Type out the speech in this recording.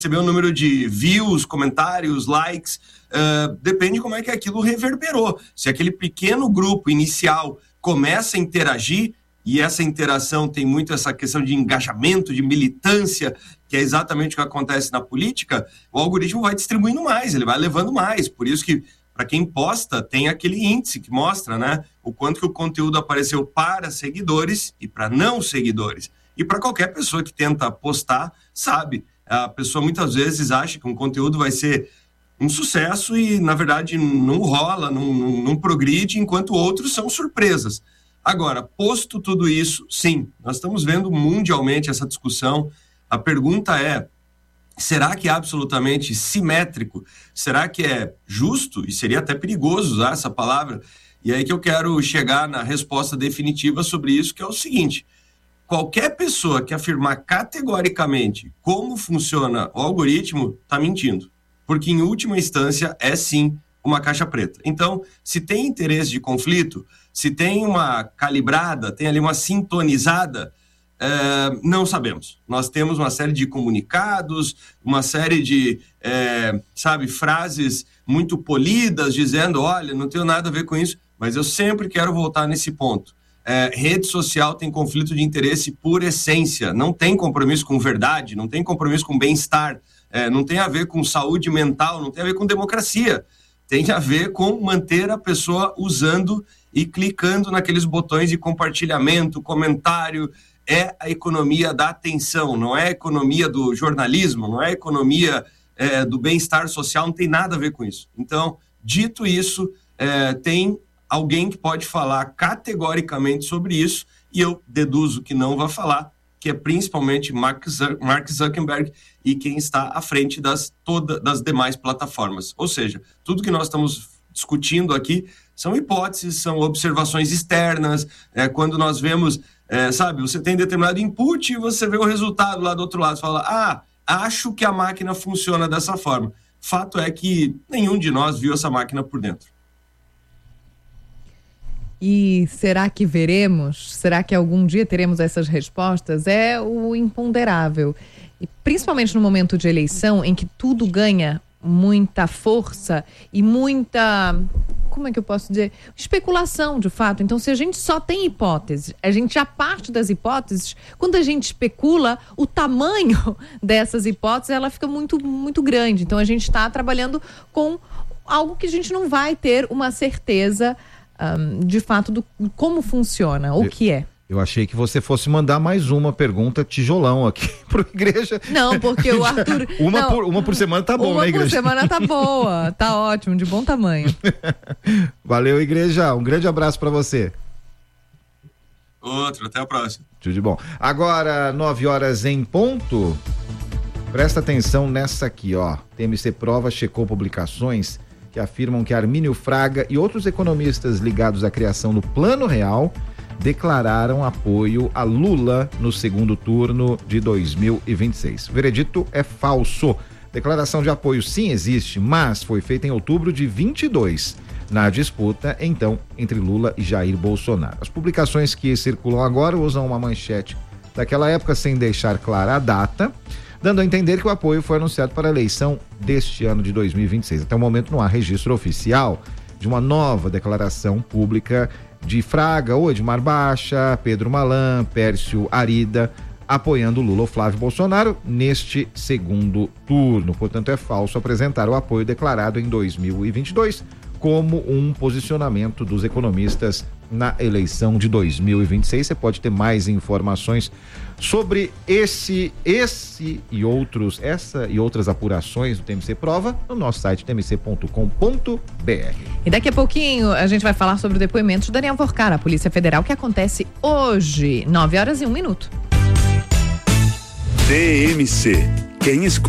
receber um número de views, comentários, likes, depende de como é que aquilo reverberou. Se aquele pequeno grupo inicial começa a interagir, e essa interação tem muito essa questão de engajamento, de militância, que é exatamente o que acontece na política, o algoritmo vai distribuindo mais, ele vai levando mais. Por isso que, para quem posta, tem aquele índice que mostra, né, o quanto que o conteúdo apareceu para seguidores e para não seguidores. E para qualquer pessoa que tenta postar, sabe, a pessoa muitas vezes acha que um conteúdo vai ser um sucesso e, na verdade, não rola, não progride, enquanto outros são surpresas. Agora, posto tudo isso, sim, nós estamos vendo mundialmente essa discussão. A pergunta é, será que é absolutamente simétrico? Será que é justo? E seria até perigoso usar essa palavra. E aí que eu quero chegar na resposta definitiva sobre isso, que é o seguinte: qualquer pessoa que afirmar categoricamente como funciona o algoritmo está mentindo. Porque, em última instância, é sim uma caixa preta. Então, se tem interesse de conflito, se tem uma calibrada, tem ali uma sintonizada, não sabemos. Nós temos uma série de comunicados, uma série de, frases muito polidas, dizendo, olha, não tenho nada a ver com isso, mas eu sempre quero voltar nesse ponto. Rede social tem conflito de interesse por essência, não tem compromisso com verdade, não tem compromisso com bem-estar, não tem a ver com saúde mental, não tem a ver com democracia, tem a ver com manter a pessoa usando e clicando naqueles botões de compartilhamento, comentário. É a economia da atenção, não é a economia do jornalismo, não é a economia do bem-estar social, não tem nada a ver com isso. Então, dito isso, tem alguém que pode falar categoricamente sobre isso, e eu deduzo que não vai falar, que é principalmente Mark Zuckerberg e quem está à frente das demais plataformas. Ou seja, tudo que nós estamos discutindo aqui são hipóteses, são observações externas, quando nós vemos, você tem determinado input e você vê o resultado lá do outro lado, você fala, acho que a máquina funciona dessa forma. Fato é que nenhum de nós viu essa máquina por dentro. E será que veremos? Será que algum dia teremos essas respostas? É o imponderável. E principalmente no momento de eleição, em que tudo ganha muita força e muita, como é que eu posso dizer? Especulação, de fato. Então, se a gente só tem hipóteses, a gente já parte das hipóteses, quando a gente especula, o tamanho dessas hipóteses, ela fica muito, muito grande. Então, a gente está trabalhando com algo que a gente não vai ter uma certeza de fato do como funciona, o que é. Eu achei que você fosse mandar mais uma pergunta tijolão aqui pro Igreja. Não, porque o Arthur... Uma por semana tá bom, né, Igreja? Uma por semana tá boa, tá ótimo, de bom tamanho. Valeu, Igreja, um grande abraço pra você. Outro, até a próxima. Tudo de bom. Agora, 9h em ponto, presta atenção nessa aqui, ó. TMC Prova checou publicações que afirmam que Armínio Fraga e outros economistas ligados à criação do Plano Real declararam apoio a Lula no segundo turno de 2026. O veredito é falso. Declaração de apoio sim existe, mas foi feita em outubro de 22, na disputa, então, entre Lula e Jair Bolsonaro. As publicações que circulam agora usam uma manchete daquela época sem deixar clara a data, dando a entender que o apoio foi anunciado para a eleição deste ano de 2026. Até o momento não há registro oficial de uma nova declaração pública de Fraga ou Edmar Baixa, Pedro Malan, Pércio Arida, apoiando Lula ou Flávio Bolsonaro neste segundo turno. Portanto, é falso apresentar o apoio declarado em 2022 como um posicionamento dos economistas na eleição de 2026. Você pode ter mais informações sobre essa e outras apurações do TMC Prova no nosso site tmc.com.br. E daqui a pouquinho a gente vai falar sobre o depoimento de Daniel Vorcar, a Polícia Federal, que acontece hoje, 9h01. TMC. Quem escuta